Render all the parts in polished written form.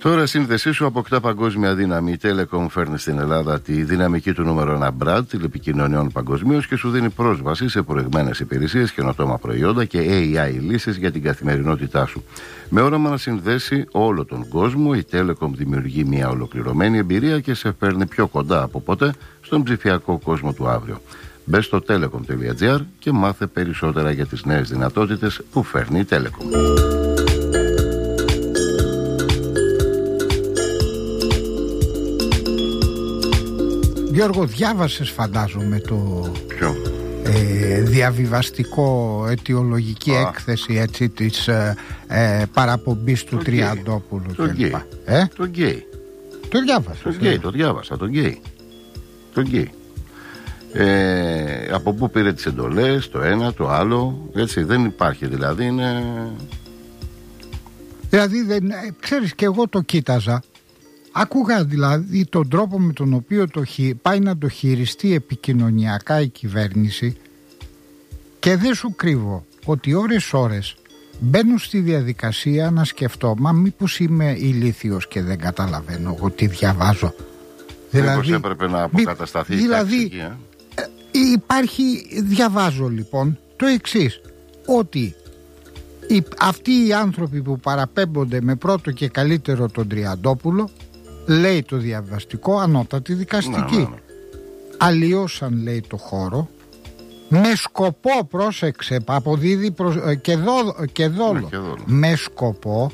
Τώρα η σύνδεσή σου αποκτά παγκόσμια δύναμη. Η Telecom φέρνει στην Ελλάδα τη δυναμική του νούμερο 1 brand τηλεπικοινωνιών παγκοσμίως και σου δίνει πρόσβαση σε προηγμένες υπηρεσίες, καινοτόμα προϊόντα και AI λύσεις για την καθημερινότητά σου. Με όραμα να συνδέσει όλο τον κόσμο, η Telecom δημιουργεί μια ολοκληρωμένη εμπειρία και σε φέρνει πιο κοντά από ποτέ στον ψηφιακό κόσμο του αύριο. Μπες στο telecom.gr και μάθε περισσότερα για τις νέες δυνατότητες που φέρνει η Telecom. Γιώργο, διάβασες φαντάζομαι το διαβιβαστικό αιτιολογική έκθεση έτσι, της παραπομπής του Τριαντόπουλου. Το γκέι. Το γκέι. Το διάβασες. Το διάβασα, το γκέι. Από πού πήρε τις εντολές, το ένα, το άλλο, έτσι δεν υπάρχει δηλαδή, είναι... Δηλαδή, ξέρεις, και εγώ το κοίταζα. Άκουγα δηλαδή τον τρόπο με τον οποίο πάει να το χειριστεί επικοινωνιακά η κυβέρνηση και δεν σου κρύβω ότι ώρες μπαίνω στη διαδικασία να σκεφτώ, μα μήπως είμαι ηλίθιος και δεν καταλαβαίνω εγώ τι διαβάζω. Μήπως έπρεπε να αποκατασταθεί δηλαδή, διαβάζω λοιπόν το εξής, ότι αυτοί οι άνθρωποι που παραπέμπονται με πρώτο και καλύτερο τον Τριαντόπουλο, λέει το διαβαστικό, ανώτατη δικαστική. Ναι. Αλλοιώσαν, λέει, το χώρο με σκοπό, πρόσεξε, αποδίδει και δόλο. Με σκοπό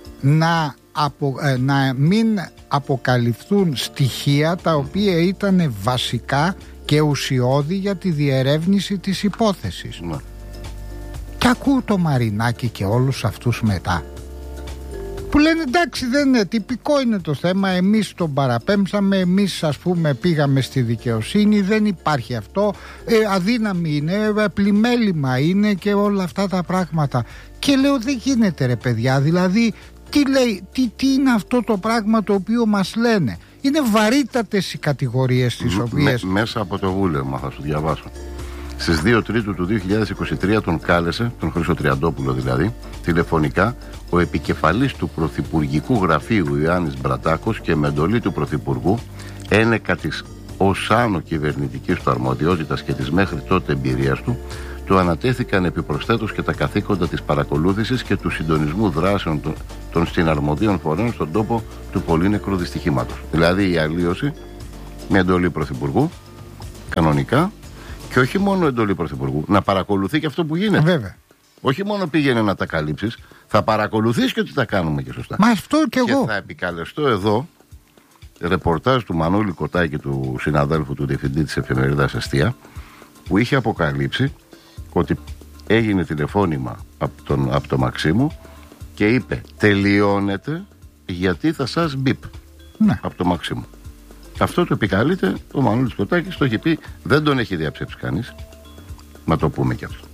να μην αποκαλυφθούν στοιχεία τα οποία ήταν βασικά και ουσιώδη για τη διερεύνηση της υπόθεσης. Ναι. Και ακούω το Μαρινάκι και όλους αυτούς μετά που λένε εντάξει, δεν είναι τυπικό, είναι το θέμα, εμείς τον παραπέμψαμε, εμείς ας πούμε πήγαμε στη δικαιοσύνη, δεν υπάρχει αυτό, αδύναμη είναι, πλημέλημα είναι και όλα αυτά τα πράγματα. Και λέω δεν γίνεται ρε παιδιά, δηλαδή τι λέει, τι είναι αυτό το πράγμα το οποίο μας λένε. Είναι βαρύτατες οι κατηγορίες τις οποίες... Μέσα από το βούλευμα θα σου διαβάσω. Στις 2 Τρίτου του 2023 τον κάλεσε, τον Χρήστο Τριαντόπουλο δηλαδή, τηλεφωνικά ο επικεφαλής του Πρωθυπουργικού Γραφείου Ιωάννης Μπρατάκος και με εντολή του Πρωθυπουργού, ένεκα της ως άνω κυβερνητικής του αρμοδιότητας και της μέχρι τότε εμπειρίας του ανατέθηκαν επιπροσθέτως και τα καθήκοντα της παρακολούθησης και του συντονισμού δράσεων των συναρμοδίων φορέων στον τόπο του πολύνεκρου δυστυχήματος. Δηλαδή η αλλίωση με εντολή Πρωθυπουργού, κανονικά. Και όχι μόνο εντολή Πρωθυπουργού, να παρακολουθεί και αυτό που γίνεται. Βέβαια. Όχι μόνο πήγαινε να τα καλύψεις, θα παρακολουθείς και ότι τα κάνουμε και σωστά. Μα αυτό και εγώ. Και θα επικαλεστώ εδώ ρεπορτάζ του Μανώλη Κοτάκη, του συναδέλφου του διευθυντή της εφημερίδας Εστία, που είχε αποκαλύψει ότι έγινε τηλεφώνημα από το Μαξίμου και είπε τελειώνεται γιατί θα σας μπιπ. Ναι. Από το Μαξίμου. Αυτό το επικαλείται ο Μανώλης Κοτάκης, το έχει πει, δεν τον έχει διαψεύσει κανείς. Να το πούμε κι αυτό.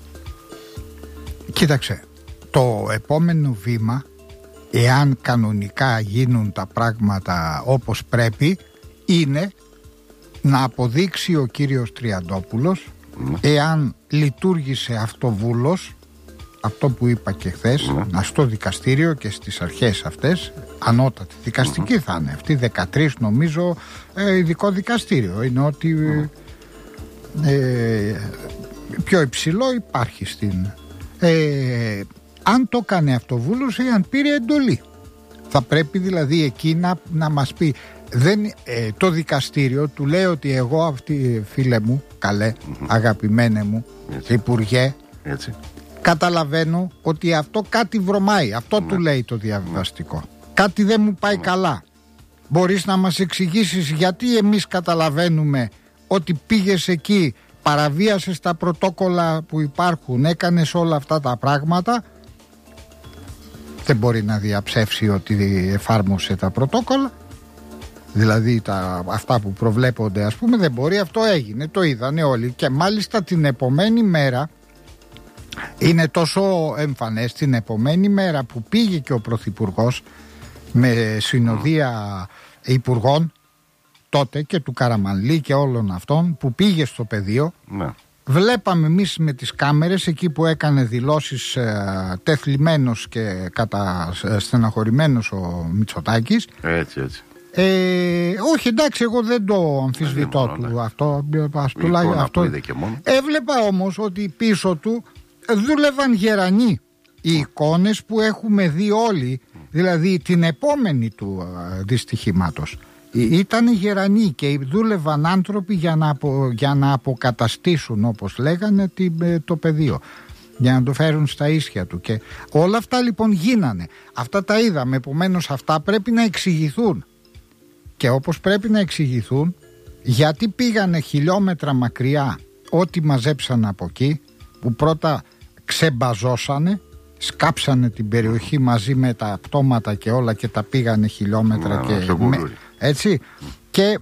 Κοίταξε, το επόμενο βήμα, εάν κανονικά γίνουν τα πράγματα όπως πρέπει, είναι να αποδείξει ο κύριος Τριαντόπουλος, εάν λειτουργήσε αυτοβούλος, αυτό που είπα και χθες, στο δικαστήριο και στις αρχές αυτές, ανώτατη δικαστική θα είναι αυτή, 13 νομίζω, ειδικό δικαστήριο είναι ότι πιο υψηλό υπάρχει στην αν το έκανε αυτοβούλος ή αν πήρε εντολή, θα πρέπει δηλαδή εκεί να μας πει. Το δικαστήριο του λέει ότι εγώ αυτή, φίλε μου, καλέ, αγαπημένε μου, υπουργέ, έτσι, καταλαβαίνω ότι αυτό κάτι βρωμάει. Αυτό του λέει το διαβιβαστικό. Κάτι δεν μου πάει καλά. Μπορείς να μας εξηγήσεις γιατί εμείς καταλαβαίνουμε ότι πήγες εκεί, παραβίασες τα πρωτόκολλα που υπάρχουν, έκανες όλα αυτά τα πράγματα. Δεν μπορεί να διαψεύσει ότι εφάρμοσε τα πρωτόκολλα. Δηλαδή αυτά που προβλέπονται, ας πούμε, δεν μπορεί, αυτό έγινε, το είδανε όλοι. Και μάλιστα την επομένη μέρα, είναι τόσο εμφανές, την επομένη μέρα που πήγε και ο Πρωθυπουργός με συνοδεία υπουργών τότε και του Καραμανλή και όλων αυτών, που πήγε στο πεδίο, βλέπαμε εμείς με τις κάμερες εκεί που έκανε δηλώσεις τεθλιμμένος και στεναχωρημένος ο Μητσοτάκης. Έτσι. Όχι, εντάξει, εγώ δεν το αμφισβητώ του αυτό. Αυτό είδε και μόνο. Έβλεπα όμως ότι πίσω του δούλευαν γερανοί. Οι εικόνες που έχουμε δει όλοι, δηλαδή την επόμενη του δυστυχήματος, ήταν γερανοί και δούλευαν άνθρωποι για να αποκαταστήσουν, όπως λέγανε, το πεδίο, για να το φέρουν στα ίσια του. Και όλα αυτά λοιπόν γίνανε. Αυτά τα είδαμε, επομένως αυτά πρέπει να εξηγηθούν. Και όπως πρέπει να εξηγηθούν, γιατί πήγανε χιλιόμετρα μακριά ό,τι μαζέψαν από εκεί, που πρώτα ξεμπαζώσανε, σκάψανε την περιοχή μαζί με τα πτώματα και όλα και τα πήγανε χιλιόμετρα έτσι, και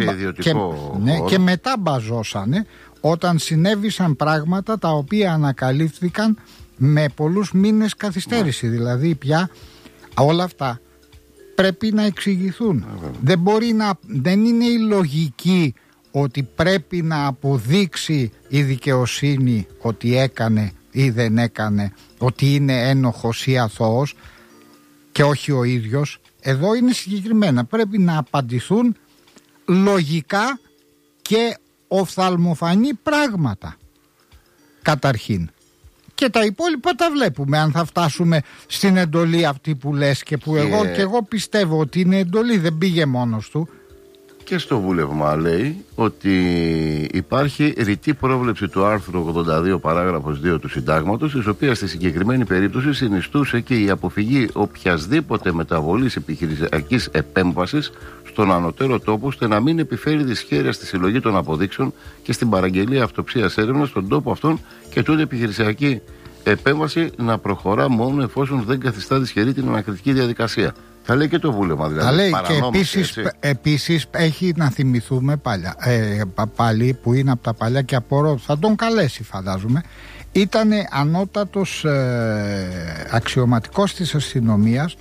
μετά μπαζώσανε όταν συνέβησαν πράγματα τα οποία ανακαλύφθηκαν με πολλούς μήνες καθυστέρηση. Δηλαδή πια όλα αυτά πρέπει να εξηγηθούν. Δεν είναι η λογική ότι πρέπει να αποδείξει η δικαιοσύνη ότι έκανε ή δεν έκανε, ότι είναι ένοχος ή αθώος και όχι ο ίδιος. Εδώ είναι συγκεκριμένα. Πρέπει να απαντηθούν λογικά και οφθαλμοφανή πράγματα καταρχήν. Και τα υπόλοιπα τα βλέπουμε, αν θα φτάσουμε στην εντολή αυτή που λες και που εγώ πιστεύω ότι είναι εντολή, δεν πήγε μόνος του. Και στο βούλευμα λέει ότι υπάρχει ρητή πρόβλεψη του άρθρου 82 παράγραφος 2 του Συντάγματος, της οποίας στη συγκεκριμένη περίπτωση συνιστούσε και η αποφυγή οποιασδήποτε μεταβολής επιχειρησιακής επέμβασης στον ανωτέρω τόπο, ώστε να μην επιφέρει δυσχέρεια στη συλλογή των αποδείξεων και στην παραγγελία αυτοψίας έρευνας στον τόπο αυτόν, και τούτη επιχειρησιακή επέμβαση να προχωρά μόνο εφόσον δεν καθιστά δυσχερή την ανακριτική διαδικασία. Θα λέει και το βούλευμα, δηλαδή. Θα λέει και επίσης έχει να θυμηθούμε πάλι που είναι από τα παλιά και απορώ, θα τον καλέσει φαντάζομαι. Ήτανε ανώτατος αξιωματικός της αστυνομίας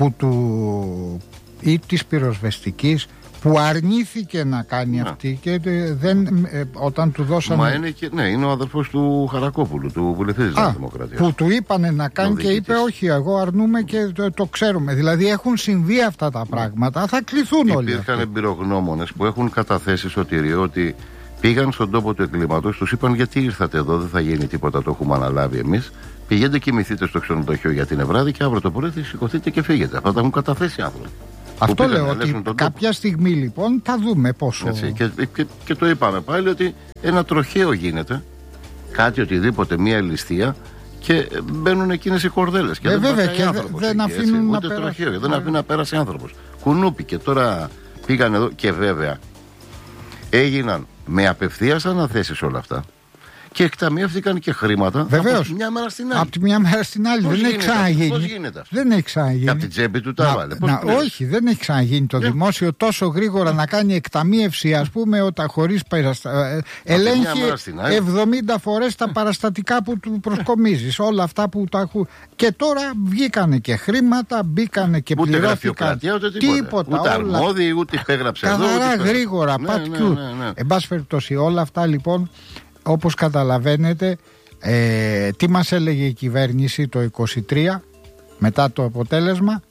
ή της πυροσβεστικής, που αρνήθηκε να κάνει αυτή και όταν του δώσανε. Είναι ο αδερφός του Χαρακόπουλου, του βουλευτή της Δημοκρατίας. Που του είπανε να κάνει και είπε όχι, εγώ αρνούμαι και το ξέρουμε. Δηλαδή έχουν συμβεί αυτά τα πράγματα, θα κληθούν όλοι. Υπήρχαν εμπειρογνώμονες που έχουν καταθέσει Σωτήριο ότι πήγαν στον τόπο του εγκλήματος, τους είπαν γιατί ήρθατε εδώ, δεν θα γίνει τίποτα, το έχουμε αναλάβει εμείς. Πηγαίνετε, κοιμηθείτε στο ξενοδοχείο για την Ευράδη και αύριο το πρωί θα σηκωθείτε και φύγετε. Αυτά τα έχουν καταθέσει άνθρωποι. Αυτό λέω, ότι κάποια στιγμή λοιπόν θα δούμε πόσο. Έτσι, και το είπαμε πάλι ότι ένα τροχαίο γίνεται, κάτι οτιδήποτε, μια ληστεία, και μπαίνουν εκείνες οι κορδέλες. Και βέβαια, και δεν αφήνουν ούτε να τροχαίο, δεν αφήνουν να πέρασε άνθρωπος. Κουνούπι, και τώρα πήγαν εδώ και βέβαια έγιναν με απευθείας αναθέσεις όλα αυτά. Και εκταμιεύτηκαν και χρήματα. Βεβαίως. Από τη μια μέρα στην άλλη. Από τη μια μέρα στην άλλη. Δεν έχει ξαναγίνει. Πώς γίνεται αυτό? Δεν έχει ξαναγίνει. Και από την τσέπη του τα έβαλε. Όχι, δεν έχει ξαναγίνει το δημόσιο τόσο γρήγορα να κάνει εκταμίευση, ας πούμε, όταν χωρίς ελέγχει 70 φορές τα παραστατικά που του προσκομίζεις. Όλα αυτά που τα έχουν. Και τώρα βγήκανε και χρήματα, μπήκανε και πληρώθηκαν. Τίποτα. Ούτε αρμόδιοι, ούτε υπέγραψε εδώ. Καθαρά γρήγορα. Εν πάση περιπτώσει, όλα αυτά λοιπόν, όπως καταλαβαίνετε, τι μας έλεγε η κυβέρνηση το 23 μετά το αποτέλεσμα?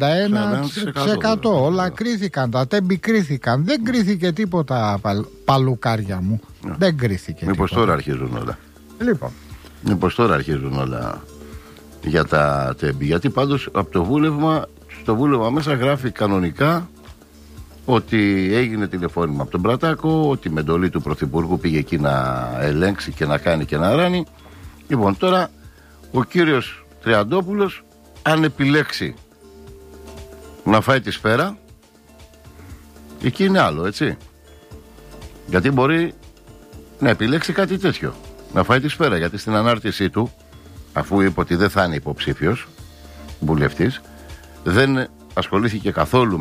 41%. Όλα κρίθηκαν, τα τέμπη κρίθηκαν. Δεν κρίθηκε τίποτα, παλουκάρια μου. Δεν κρίθηκε. Μήπως τώρα αρχίζουν όλα? Λοιπόν. Μήπως τώρα αρχίζουν όλα για τα τέμπη? Γιατί πάντως από το βούλευμα, στο βούλευμα μέσα γράφει κανονικά ότι έγινε τηλεφώνημα από τον Μπρατάκο, ότι με εντολή του Πρωθυπουργού πήγε εκεί να ελέγξει και να κάνει και να ράνει. Λοιπόν, τώρα ο κύριος Τριαντόπουλος, αν επιλέξει να φάει τη σφαίρα, εκεί είναι άλλο, έτσι. Γιατί μπορεί να επιλέξει κάτι τέτοιο, να φάει τη σφαίρα, γιατί στην ανάρτησή του, αφού είπε ότι δεν θα είναι υποψήφιος βουλευτής, δεν ασχολήθηκε καθόλου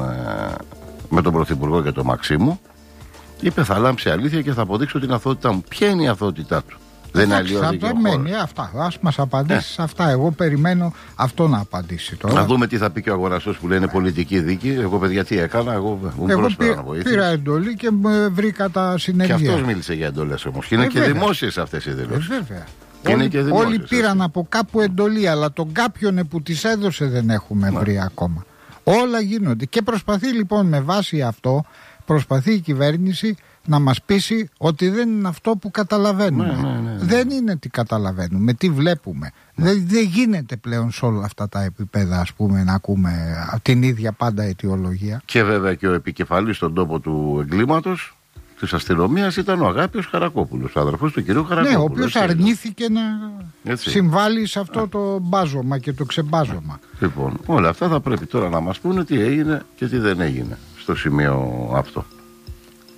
με τον Πρωθυπουργό και τον Μαξίμου. Είπε θα λάμψει αλήθεια και θα αποδείξω την αθωότητά μου. Ποια είναι η αθωότητά του? Δεν αλλοιώθηκε ο χώρος. Αυτά. Ας μας απαντήσει σε αυτά. Εγώ περιμένω αυτό να απαντήσει τώρα. Να δούμε τι θα πει και ο αγοραστός που λένε πολιτική δίκη. Εγώ, παιδιά, τι έκανα. Εγώ πήρα εντολή και βρήκα τα συνεργεία. Και αυτός μίλησε για εντολές όμως. Και είναι και δημόσιες αυτές οι δηλώσεις. Βέβαια. Όλοι πήραν από κάπου εντολή, αλλά τον κάποιον που τις έδωσε δεν έχουμε βρει ακόμα. Όλα γίνονται. Και προσπαθεί λοιπόν με βάση αυτό, προσπαθεί η κυβέρνηση να μας πείσει ότι δεν είναι αυτό που καταλαβαίνουμε. Δεν είναι τι καταλαβαίνουμε, τι βλέπουμε. Δεν γίνεται πλέον σε όλα αυτά τα επίπεδα, ας πούμε, να ακούμε την ίδια πάντα αιτιολογία. Και βέβαια και ο επικεφαλής στον τόπο του εγκλήματος της αστυνομίας ήταν ο Αγάπιος Χαρακόπουλος, ο αδερφός του κυρίου Χαρακόπουλου. Ναι, ο οποίος αρνήθηκε να συμβάλλει σε αυτό το μπάζωμα και το ξεμπάζωμα. Λοιπόν, όλα αυτά θα πρέπει τώρα να μας πούνε τι έγινε και τι δεν έγινε στο σημείο αυτό.